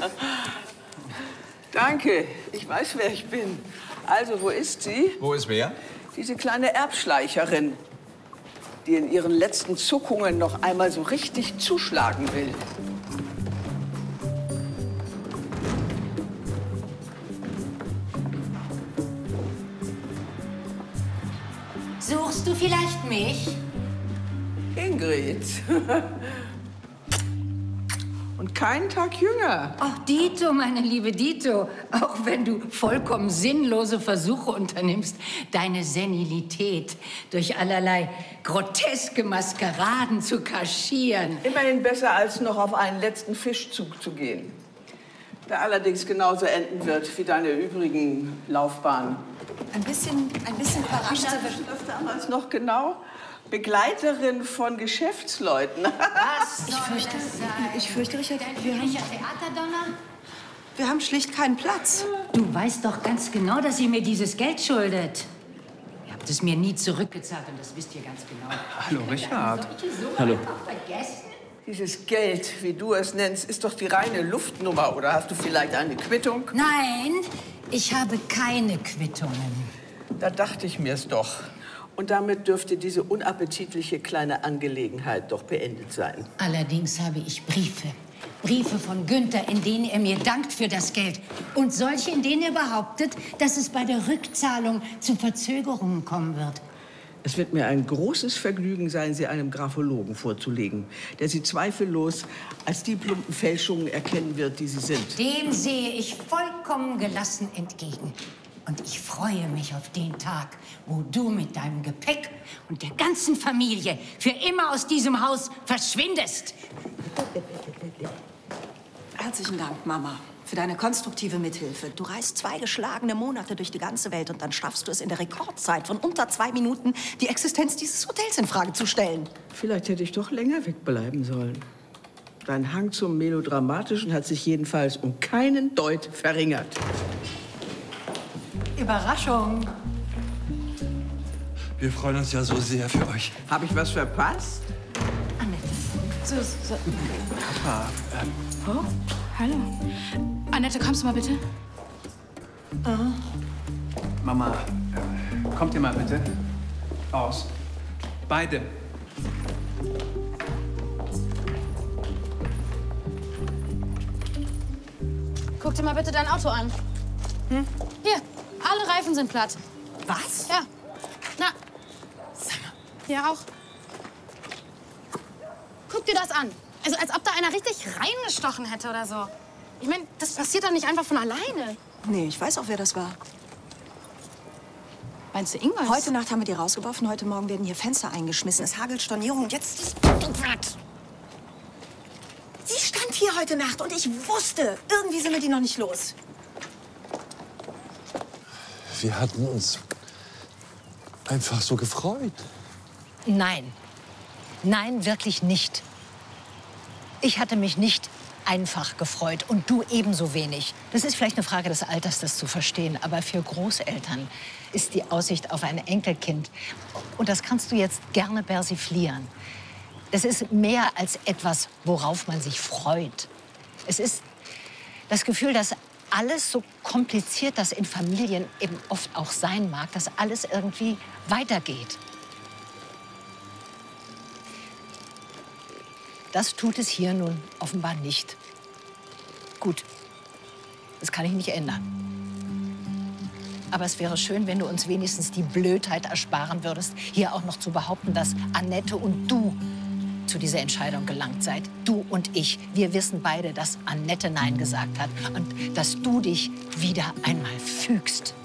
Danke, ich weiß, wer ich bin. Also, wo ist sie? Wo ist wer? Diese kleine Erbschleicherin, die in ihren letzten Zuckungen noch einmal so richtig zuschlagen will. Suchst du vielleicht mich? Ingrid. Und keinen Tag jünger. Ach, Dito, meine liebe Dito. Auch wenn du vollkommen sinnlose Versuche unternimmst, deine Senilität durch allerlei groteske Maskeraden zu kaschieren. Immerhin besser, als noch auf einen letzten Fischzug zu gehen. Der allerdings genauso enden wird wie deine übrigen Laufbahnen. Ein bisschen überrascht. Wie das damals noch genau? Begleiterin von Geschäftsleuten. Was Ich fürchte, Richard, Dein üblicher Theaterdonner? wir haben schlicht keinen Platz. Du weißt doch ganz genau, dass ihr mir dieses Geld schuldet. Ihr habt es mir nie zurückgezahlt und das wisst ihr ganz genau. Hallo, Richard. Soll ich so Hallo. einfach vergessen? Dieses Geld, wie du es nennst, ist doch die reine Luftnummer. Oder hast du vielleicht eine Quittung? Nein, ich habe keine Quittungen. Da dachte ich mir's doch. Und damit dürfte diese unappetitliche kleine Angelegenheit doch beendet sein. Allerdings habe ich Briefe. Briefe von Günther, in denen er mir dankt für das Geld. Und solche, in denen er behauptet, dass es bei der Rückzahlung zu Verzögerungen kommen wird. Es wird mir ein großes Vergnügen sein, sie einem Graphologen vorzulegen, der sie zweifellos als die plumpen Fälschungen erkennen wird, die sie sind. Dem sehe ich vollkommen gelassen entgegen. Und ich freue mich auf den Tag, wo du mit deinem Gepäck und der ganzen Familie für immer aus diesem Haus verschwindest. Herzlichen Dank, Mama, für deine konstruktive Mithilfe. Du reist 2 geschlagene Monate durch die ganze Welt und dann schaffst du es in der Rekordzeit von unter 2 Minuten, die Existenz dieses Hotels in Frage zu stellen. Vielleicht hätte ich doch länger wegbleiben sollen. Dein Hang zum Melodramatischen hat sich jedenfalls um keinen Deut verringert. Überraschung. Wir freuen uns ja so sehr für euch. Habe ich was verpasst? Annette. Papa, Oh, hallo. Annette, kommst du mal bitte? Mama, kommt ihr mal bitte raus. Beide. Guck dir mal bitte dein Auto an. Hier, alle Reifen sind platt. Was? Ja. Na. Hier auch. Guck dir das an. Also, als ob da einer richtig reingestochen hätte oder so. Ich meine, das passiert doch nicht einfach von alleine. Nee, ich weiß auch, wer das war. Meinst du Ingwer? Heute Nacht haben wir die rausgeworfen, heute Morgen werden hier Fenster eingeschmissen. Es hagelt Stornierungen und jetzt ist Sie stand hier heute Nacht und ich wusste, irgendwie sind wir die noch nicht los. Wir hatten uns einfach so gefreut. Nein. Nein, wirklich nicht. Ich hatte mich nicht einfach gefreut und du ebenso wenig. Das ist vielleicht eine Frage des Alters, das zu verstehen. Aber für Großeltern ist die Aussicht auf ein Enkelkind, und das kannst du jetzt gerne persiflieren, es ist mehr als etwas, worauf man sich freut. Es ist das Gefühl, dass alles so kompliziert, das in Familien eben oft auch sein mag, dass alles irgendwie weitergeht. Das tut es hier nun offenbar nicht. Gut, das kann ich nicht ändern. Aber es wäre schön, wenn du uns wenigstens die Blödheit ersparen würdest, hier auch noch zu behaupten, dass Annette und du zu dieser Entscheidung gelangt seid. Du und ich. Wir wissen beide, dass Annette Nein gesagt hat und dass du dich wieder einmal fügst.